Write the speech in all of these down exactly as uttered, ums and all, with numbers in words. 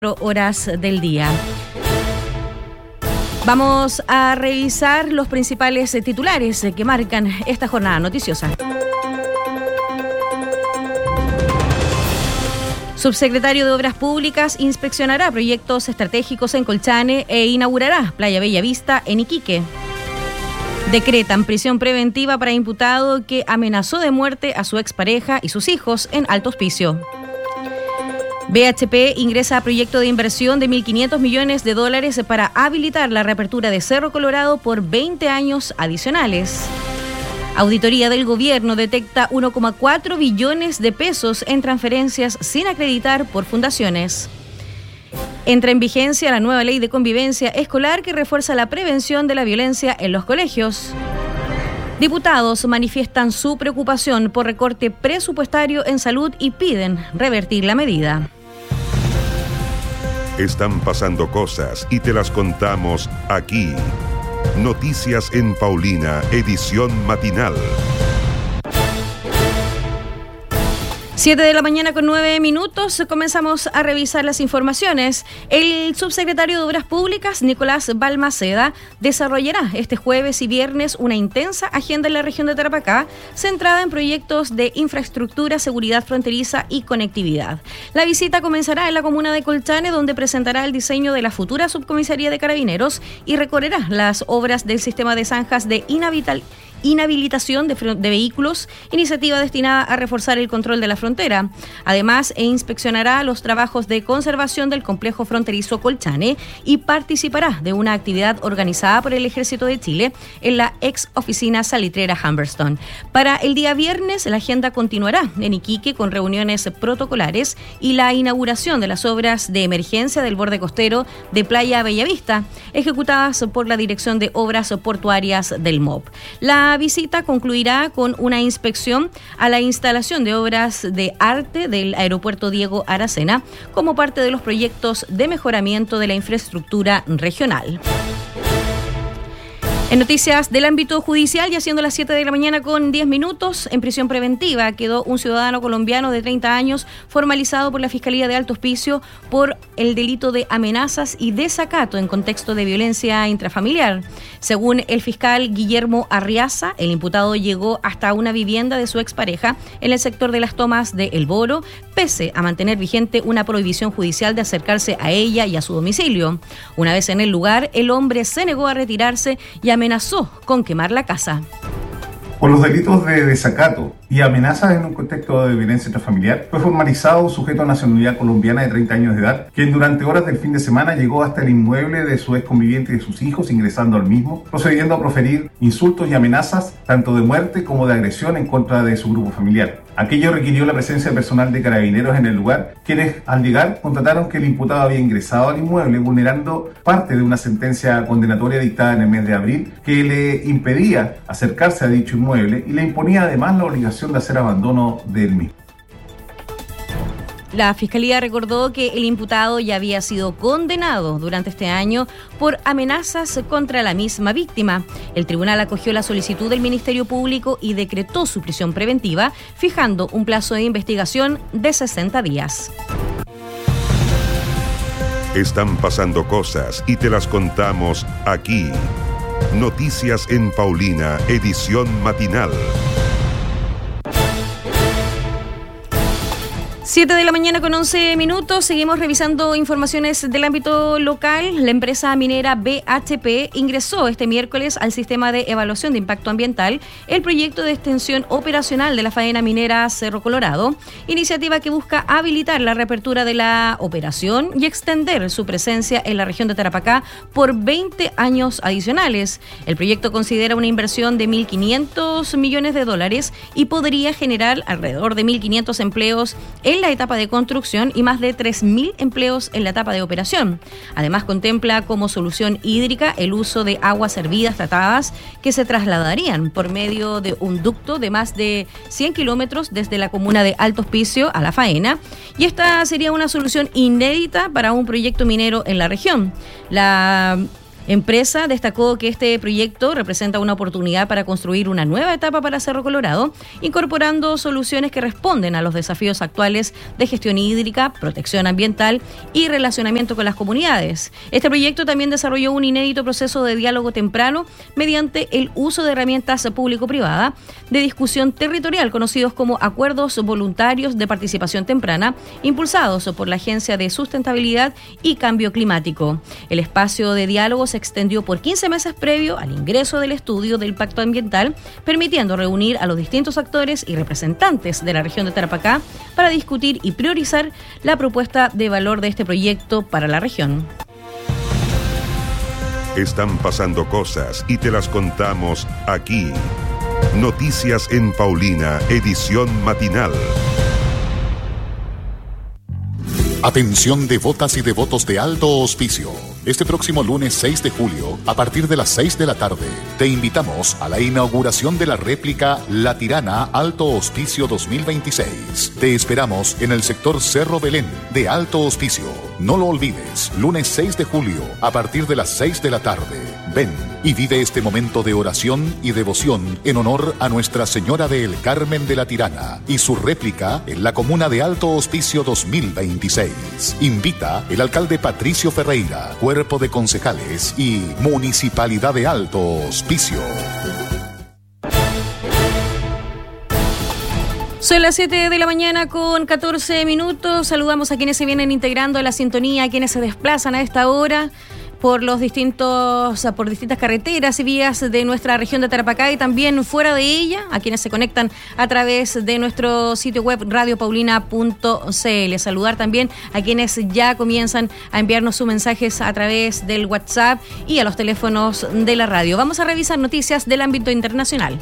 horas del día. Vamos a revisar los principales titulares que marcan esta jornada noticiosa. Subsecretario de Obras Públicas inspeccionará proyectos estratégicos en Colchane e inaugurará Playa Bellavista en Iquique. Decretan prisión preventiva para imputado que amenazó de muerte a su expareja y sus hijos en Alto Hospicio. B H P ingresa a proyecto de inversión de mil quinientos millones de dólares para habilitar la reapertura de Cerro Colorado por veinte años adicionales. Auditoría del Gobierno detecta uno coma cuatro billones de pesos en transferencias sin acreditar por fundaciones. Entra en vigencia la nueva ley de convivencia escolar que refuerza la prevención de la violencia en los colegios. Diputados manifiestan su preocupación por recorte presupuestario en salud y piden revertir la medida. Están pasando cosas y te las contamos aquí. Noticias en Paulina, edición matinal. Siete de la mañana con nueve minutos, comenzamos a revisar las informaciones. El subsecretario de Obras Públicas, Nicolás Balmaceda, desarrollará este jueves y viernes una intensa agenda en la región de Tarapacá, centrada en proyectos de infraestructura, seguridad fronteriza y conectividad. La visita comenzará en la comuna de Colchane, donde presentará el diseño de la futura subcomisaría de Carabineros y recorrerá las obras del sistema de zanjas de inhabital inhabilitación de, de vehículos, iniciativa destinada a reforzar el control de la frontera. Además, e inspeccionará los trabajos de conservación del complejo fronterizo Colchane y participará de una actividad organizada por el Ejército de Chile en la ex oficina salitrera Humberstone. Para el día viernes, la agenda continuará en Iquique con reuniones protocolares y la inauguración de las obras de emergencia del borde costero de Playa Bellavista, ejecutadas por la Dirección de Obras Portuarias del M O P. La La visita concluirá con una inspección a la instalación de obras de arte del aeropuerto Diego Aracena como parte de los proyectos de mejoramiento de la infraestructura regional. En noticias del ámbito judicial, ya siendo las siete de la mañana con diez minutos, en prisión preventiva quedó un ciudadano colombiano de treinta años formalizado por la Fiscalía de Alto Hospicio por el delito de amenazas y desacato en contexto de violencia intrafamiliar. Según el fiscal Guillermo Arriaza, el imputado llegó hasta una vivienda de su expareja en el sector de Las Tomas de El Boro, pese a mantener vigente una prohibición judicial de acercarse a ella y a su domicilio. Una vez en el lugar, el hombre se negó a retirarse y amenazó con quemar la casa. Por los delitos de desacato y amenazas en un contexto de violencia intrafamiliar, fue formalizado un sujeto de nacionalidad colombiana de treinta años de edad, quien durante horas del fin de semana llegó hasta el inmueble de su ex conviviente y de sus hijos, ingresando al mismo, procediendo a proferir insultos y amenazas, tanto de muerte como de agresión en contra de su grupo familiar. Aquello requirió la presencia de personal de Carabineros en el lugar, quienes al llegar constataron que el imputado había ingresado al inmueble vulnerando parte de una sentencia condenatoria dictada en el mes de abril que le impedía acercarse a dicho inmueble y le imponía además la obligación de hacer abandono del mismo. La Fiscalía recordó que el imputado ya había sido condenado durante este año por amenazas contra la misma víctima. El tribunal acogió la solicitud del Ministerio Público y decretó su prisión preventiva, fijando un plazo de investigación de sesenta días. Están pasando cosas y te las contamos aquí. Noticias en Paulina, edición matinal. siete de la mañana con once minutos, seguimos revisando informaciones del ámbito local. La empresa minera B H P ingresó este miércoles al sistema de evaluación de impacto ambiental el proyecto de extensión operacional de la faena minera Cerro Colorado, iniciativa que busca habilitar la reapertura de la operación y extender su presencia en la región de Tarapacá por veinte años adicionales. El proyecto considera una inversión de mil quinientos millones de dólares y podría generar alrededor de mil quinientos empleos en la etapa de construcción y más de tres mil empleos en la etapa de operación. Además, contempla como solución hídrica el uso de aguas hervidas tratadas que se trasladarían por medio de un ducto de más de cien kilómetros desde la comuna de Alto Hospicio a La Faena, y esta sería una solución inédita para un proyecto minero en la región. La Empresa destacó que este proyecto representa una oportunidad para construir una nueva etapa para Cerro Colorado, incorporando soluciones que responden a los desafíos actuales de gestión hídrica, protección ambiental y relacionamiento con las comunidades. Este proyecto también desarrolló un inédito proceso de diálogo temprano mediante el uso de herramientas público-privada de discusión territorial, conocidos como acuerdos voluntarios de participación temprana, impulsados por la Agencia de Sustentabilidad y Cambio Climático. El espacio de diálogo se extendió por quince meses previo al ingreso del estudio del Pacto Ambiental, permitiendo reunir a los distintos actores y representantes de la región de Tarapacá para discutir y priorizar la propuesta de valor de este proyecto para la región. Están pasando cosas y te las contamos aquí. Noticias en Paulina, edición matinal. Atención devotas y devotos de alto hospicio. Este próximo lunes seis de julio, a partir de las seis de la tarde, te invitamos a la inauguración de la réplica La Tirana Alto Hospicio dos mil veintiséis. Te esperamos en el sector Cerro Belén de Alto Hospicio. No lo olvides, lunes seis de julio, a partir de las seis de la tarde. Ven y vive este momento de oración y devoción en honor a Nuestra Señora del Carmen de la Tirana y su réplica en la comuna de Alto Hospicio dos mil veintiséis. Invita el alcalde Patricio Ferreira, cuerpo de concejales y Municipalidad de Alto Hospicio. Son las siete de la mañana con catorce minutos. Saludamos a quienes se vienen integrando a la sintonía, a quienes se desplazan a esta hora por los distintos, por distintas carreteras y vías de nuestra región de Tarapacá y también fuera de ella, a quienes se conectan a través de nuestro sitio web radio paulina punto c l. Saludar también a quienes ya comienzan a enviarnos sus mensajes a través del WhatsApp y a los teléfonos de la radio. Vamos a revisar noticias del ámbito internacional.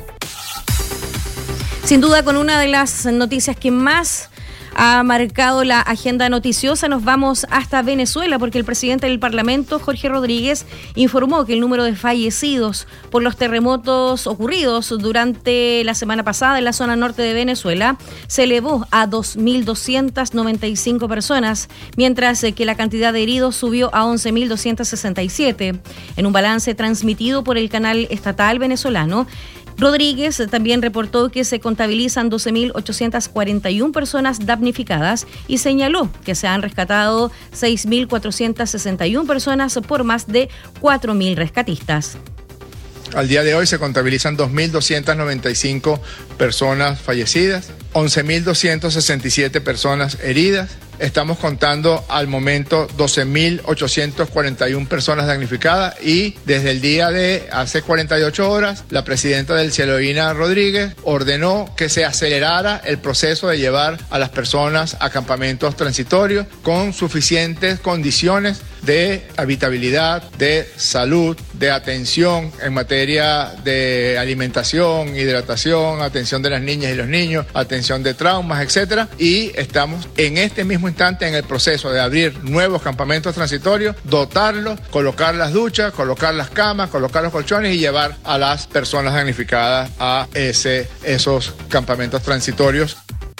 Sin duda, con una de las noticias que más ha marcado la agenda noticiosa, nos vamos hasta Venezuela, porque el presidente del Parlamento, Jorge Rodríguez, informó que el número de fallecidos por los terremotos ocurridos durante la semana pasada en la zona norte de Venezuela se elevó a dos mil doscientas noventa y cinco personas, mientras que la cantidad de heridos subió a once mil doscientos sesenta y siete. En un balance transmitido por el canal estatal venezolano, Rodríguez también reportó que se contabilizan doce mil ochocientas cuarenta y una personas damnificadas y señaló que se han rescatado seis mil cuatrocientas sesenta y una personas por más de cuatro mil rescatistas. Al día de hoy se contabilizan dos mil doscientas noventa y cinco personas fallecidas, once mil doscientas sesenta y siete personas heridas. Estamos contando al momento doce mil ochocientas cuarenta y una personas damnificadas y desde el día de hace cuarenta y ocho horas, la presidenta del Cielo Rodríguez ordenó que se acelerara el proceso de llevar a las personas a campamentos transitorios con suficientes condiciones de habitabilidad, de salud, de atención en materia de alimentación, hidratación, atención de las niñas y los niños, atención de traumas, etcétera. Y estamos en este mismo instante en el proceso de abrir nuevos campamentos transitorios, dotarlos, colocar las duchas, colocar las camas, colocar los colchones y llevar a las personas damnificadas a ese, esos campamentos transitorios.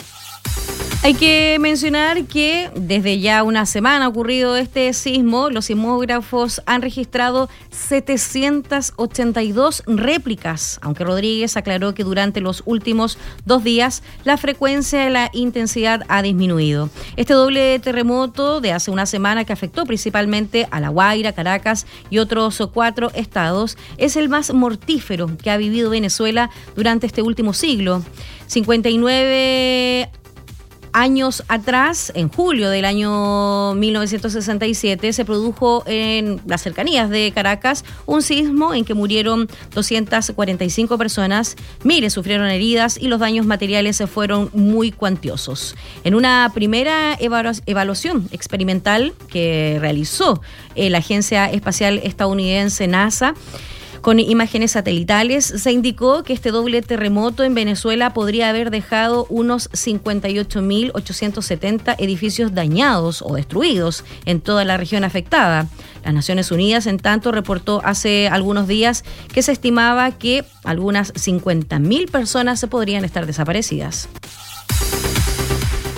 Hay que mencionar que desde ya una semana ha ocurrido este sismo, los sismógrafos han registrado setecientas ochenta y dos réplicas, aunque Rodríguez aclaró que durante los últimos dos días la frecuencia y la intensidad ha disminuido. Este doble terremoto de hace una semana que afectó principalmente a La Guaira, Caracas y otros cuatro estados es el más mortífero que ha vivido Venezuela durante este último siglo. cincuenta y nueve años atrás, en julio del año mil novecientos sesenta y siete, se produjo en las cercanías de Caracas un sismo en que murieron doscientas cuarenta y cinco personas, miles sufrieron heridas y los daños materiales fueron muy cuantiosos. En una primera evalu- evaluación experimental que realizó eh, la Agencia Espacial Estadounidense NASA, con imágenes satelitales, se indicó que este doble terremoto en Venezuela podría haber dejado unos cincuenta y ocho mil ochocientos setenta edificios dañados o destruidos en toda la región afectada. Las Naciones Unidas, en tanto, reportó hace algunos días que se estimaba que algunas cincuenta mil personas podrían estar desaparecidas.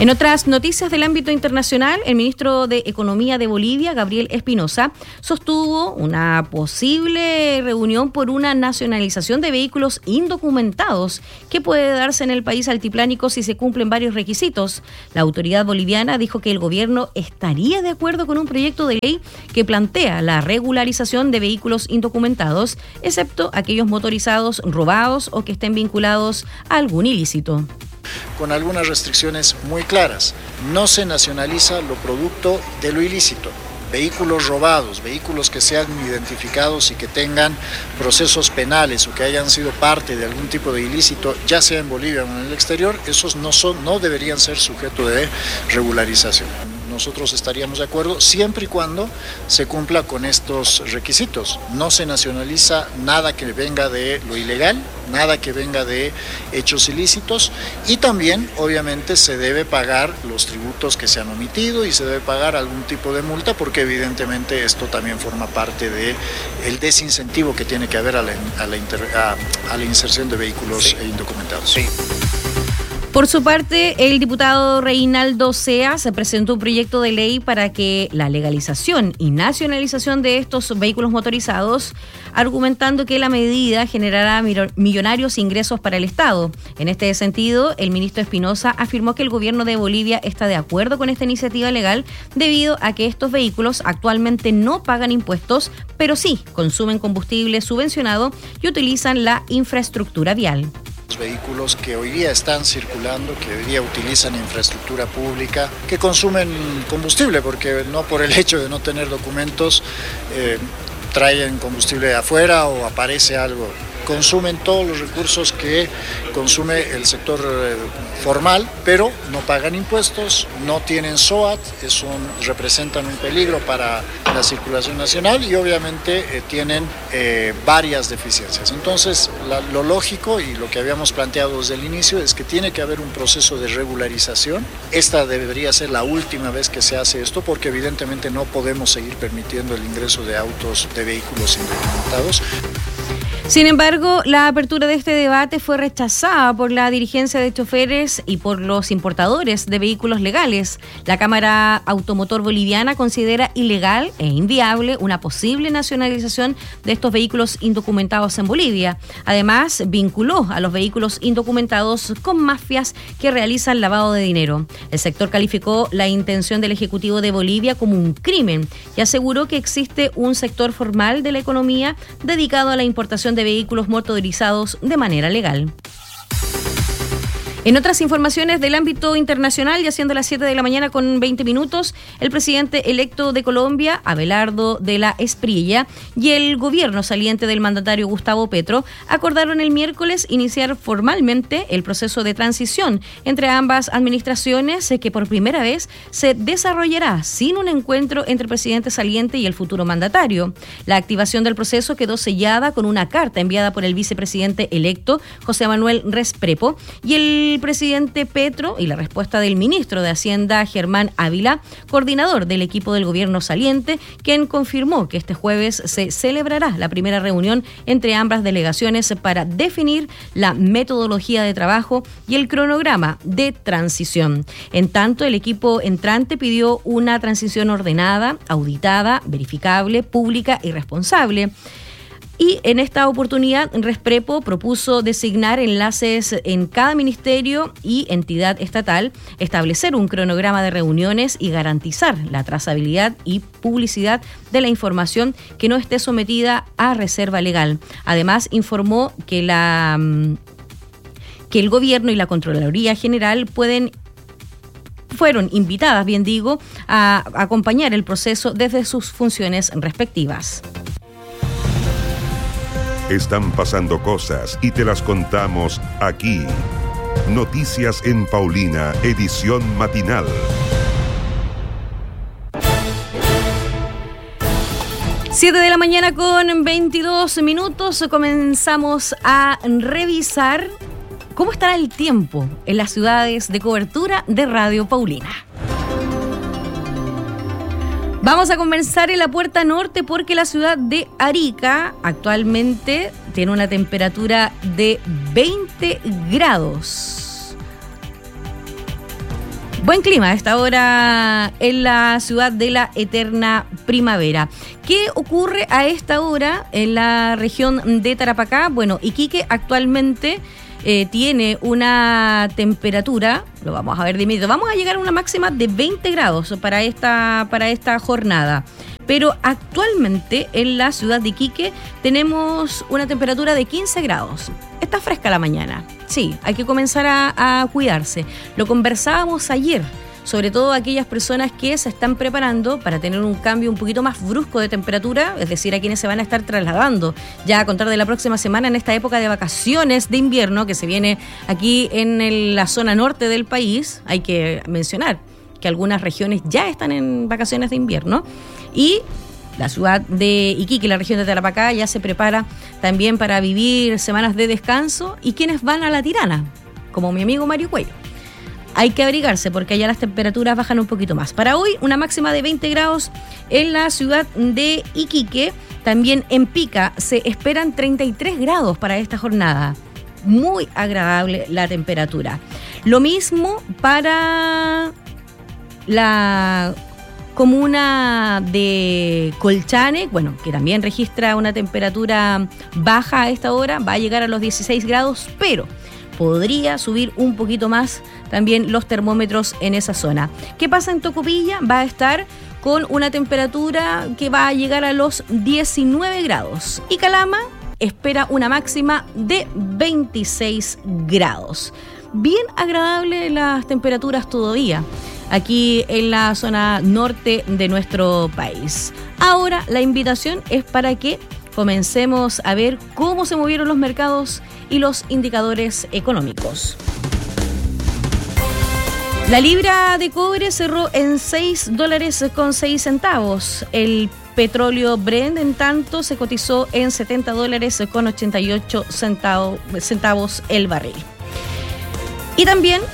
En otras noticias del ámbito internacional, el ministro de Economía de Bolivia, Gabriel Espinosa, sostuvo una posible reunión por una nacionalización de vehículos indocumentados que puede darse en el país altiplánico si se cumplen varios requisitos. La autoridad boliviana dijo que el gobierno estaría de acuerdo con un proyecto de ley que plantea la regularización de vehículos indocumentados, excepto aquellos motorizados robados o que estén vinculados a algún ilícito. Con algunas restricciones muy claras. No se nacionaliza lo producto de lo ilícito. Vehículos robados, vehículos que sean identificados y que tengan procesos penales o que hayan sido parte de algún tipo de ilícito, ya sea en Bolivia o en el exterior, esos no son, no deberían ser sujeto de regularización. Nosotros estaríamos de acuerdo siempre y cuando se cumpla con estos requisitos. No se nacionaliza nada que venga de lo ilegal, nada que venga de hechos ilícitos y también obviamente se debe pagar los tributos que se han omitido y se debe pagar algún tipo de multa porque evidentemente esto también forma parte del desincentivo que tiene que haber a la, a la, inter, a, a la inserción de vehículos sí. indocumentados. Sí. Por su parte, el diputado Reinaldo Sea se presentó un proyecto de ley para que la legalización y nacionalización de estos vehículos motorizados, argumentando que la medida generará millonarios ingresos para el Estado. En este sentido, el ministro Espinosa afirmó que el gobierno de Bolivia está de acuerdo con esta iniciativa legal debido a que estos vehículos actualmente no pagan impuestos, pero sí consumen combustible subvencionado y utilizan la infraestructura vial. Vehículos que hoy día están circulando, que hoy día utilizan infraestructura pública, que consumen combustible, porque no por el hecho de no tener documentos eh, traen combustible de afuera o aparece algo. Consumen todos los recursos que consume el sector eh, formal, pero no pagan impuestos, no tienen S O A T, es un, representan un peligro para la circulación nacional y obviamente eh, tienen eh, varias deficiencias. Entonces, la, lo lógico y lo que habíamos planteado desde el inicio es que tiene que haber un proceso de regularización. Esta debería ser la última vez que se hace esto porque evidentemente no podemos seguir permitiendo el ingreso de autos, de vehículos indocumentados. Sin embargo, la apertura de este debate fue rechazada por la dirigencia de choferes y por los importadores de vehículos legales. La Cámara Automotor Boliviana considera ilegal e inviable una posible nacionalización de estos vehículos indocumentados en Bolivia. Además, vinculó a los vehículos indocumentados con mafias que realizan lavado de dinero. El sector calificó la intención del Ejecutivo de Bolivia como un crimen y aseguró que existe un sector formal de la economía dedicado a la importación de vehículos motorizados de manera legal. En otras informaciones del ámbito internacional, ya siendo las siete de la mañana con veinte minutos, el presidente electo de Colombia, Abelardo de la Espriella, y el gobierno saliente del mandatario Gustavo Petro acordaron el miércoles iniciar formalmente el proceso de transición entre ambas administraciones, que por primera vez se desarrollará sin un encuentro entre el presidente saliente y el futuro mandatario. La activación del proceso quedó sellada con una carta enviada por el vicepresidente electo, José Manuel Restrepo, y el El presidente Petro y la respuesta del ministro de Hacienda, Germán Ávila, coordinador del equipo del gobierno saliente, quien confirmó que este jueves se celebrará la primera reunión entre ambas delegaciones para definir la metodología de trabajo y el cronograma de transición. En tanto, el equipo entrante pidió una transición ordenada, auditada, verificable, pública y responsable. Y en esta oportunidad, Restrepo propuso designar enlaces en cada ministerio y entidad estatal, establecer un cronograma de reuniones y garantizar la trazabilidad y publicidad de la información que no esté sometida a reserva legal. Además, informó que, la, que el gobierno y la Contraloría General pueden fueron invitadas, bien digo, a acompañar el proceso desde sus funciones respectivas. Están pasando cosas y te las contamos aquí. Noticias en Paulina, edición matinal. siete de la mañana con veintidós minutos. Comenzamos a revisar cómo estará el tiempo en las ciudades de cobertura de Radio Paulina. Vamos a comenzar en la puerta norte porque la ciudad de Arica actualmente tiene una temperatura de veinte grados. Buen clima a esta hora en la ciudad de la eterna primavera. ¿Qué ocurre a esta hora en la región de Tarapacá? Bueno, Iquique actualmente eh, tiene una temperatura, lo vamos a ver de inmediato, vamos a llegar a una máxima de veinte grados para esta, para esta jornada. Pero actualmente en la ciudad de Iquique tenemos una temperatura de quince grados. Está fresca la mañana. Sí, hay que comenzar a, a cuidarse. Lo conversábamos ayer, sobre todo aquellas personas que se están preparando para tener un cambio un poquito más brusco de temperatura, es decir, a quienes se van a estar trasladando ya a contar de la próxima semana en esta época de vacaciones de invierno que se viene aquí en el, la zona norte del país. Hay que mencionar que algunas regiones ya están en vacaciones de invierno y la ciudad de Iquique, la región de Tarapacá, ya se prepara también para vivir semanas de descanso. Y quienes van a La Tirana, como mi amigo Mario Cuello, hay que abrigarse porque allá las temperaturas bajan un poquito más. Para hoy, una máxima de veinte grados en la ciudad de Iquique. También en Pica se esperan treinta y tres grados para esta jornada. Muy agradable la temperatura. Lo mismo para la comuna de Colchane, bueno, que también registra una temperatura baja a esta hora, va a llegar a los dieciséis grados, pero podría subir un poquito más también los termómetros en esa zona. ¿Qué pasa en Tocopilla? Va a estar con una temperatura que va a llegar a los diecinueve grados. Y Calama espera una máxima de veintiséis grados. Bien agradable las temperaturas todavía aquí en la zona norte de nuestro país. Ahora la invitación es para que comencemos a ver cómo se movieron los mercados y los indicadores económicos. La libra de cobre cerró en seis dólares con seis centavos. El petróleo Brent, en tanto, se cotizó en setenta dólares con ochenta y ocho centavos el barril. Y también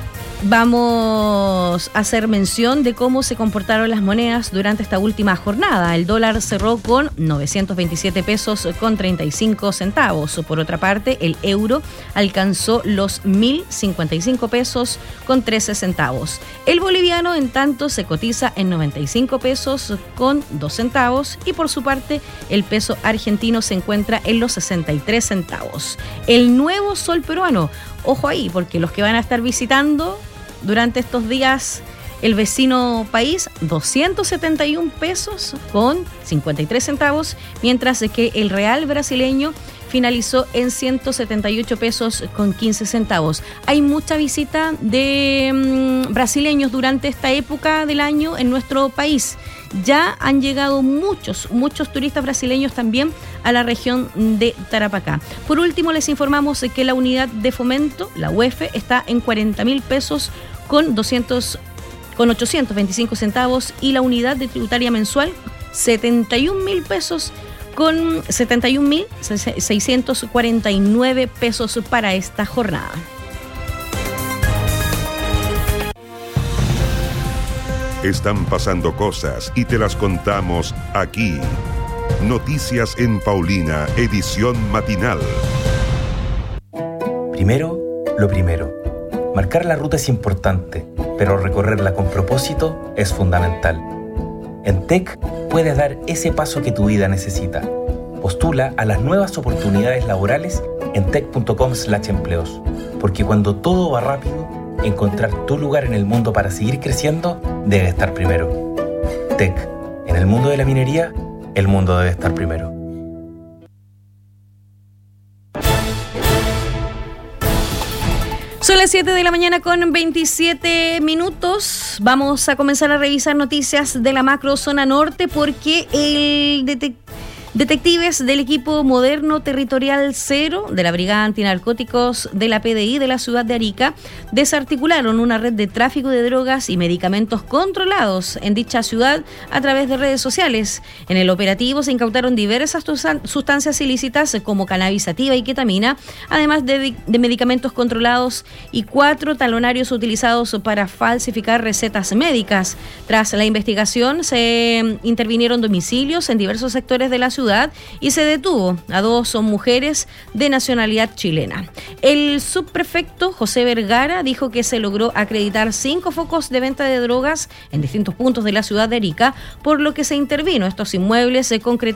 vamos a hacer mención de cómo se comportaron las monedas durante esta última jornada. El dólar cerró con novecientos veintisiete pesos con treinta y cinco centavos. Por otra parte, el euro alcanzó los mil cincuenta y cinco pesos con trece centavos. El boliviano, en tanto, se cotiza en noventa y cinco pesos con dos centavos. Y por su parte, el peso argentino se encuentra en los sesenta y tres centavos. El nuevo sol peruano, ojo ahí, porque los que van a estar visitando durante estos días el vecino país, doscientos setenta y un pesos con cincuenta y tres centavos, mientras que el real brasileño finalizó en ciento setenta y ocho pesos con quince centavos. Hay mucha visita de mmm, brasileños durante esta época del año en nuestro país. Ya han llegado muchos, muchos turistas brasileños también a la región de Tarapacá. Por último, les informamos que la unidad de fomento, la U E F, está en cuarenta mil pesos con doscientos, con ochocientos veinticinco centavos y la unidad de tributaria mensual, setenta y un mil pesos con setenta y un mil seiscientos cuarenta y nueve pesos para esta jornada. Están pasando cosas y te las contamos aquí. Noticias en Paulina, edición matinal. Primero, lo primero. Marcar la ruta es importante, pero recorrerla con propósito es fundamental. En T E C puedes dar ese paso que tu vida necesita. Postula a las nuevas oportunidades laborales en tec punto com slash empleos, porque cuando todo va rápido, encontrar tu lugar en el mundo para seguir creciendo debe estar primero. T E C, en el mundo de la minería, el mundo debe estar primero. Son las siete de la mañana con veintisiete minutos. Vamos a comenzar a revisar noticias de la macrozona norte porque el detective Detectives del equipo moderno territorial cero de la Brigada Antinarcóticos de la P D I de la ciudad de Arica desarticularon una red de tráfico de drogas y medicamentos controlados en dicha ciudad a través de redes sociales. En el operativo se incautaron diversas sustancias ilícitas como cannabis sativa y ketamina, además de, de medicamentos controlados y cuatro talonarios utilizados para falsificar recetas médicas. Tras la investigación se intervinieron domicilios en diversos sectores de la ciudad ciudad y se detuvo a dos mujeres de nacionalidad chilena. El subprefecto José Vergara dijo que se logró acreditar cinco focos de venta de drogas en distintos puntos de la ciudad de Arica, por lo que se intervino estos inmuebles se concretaron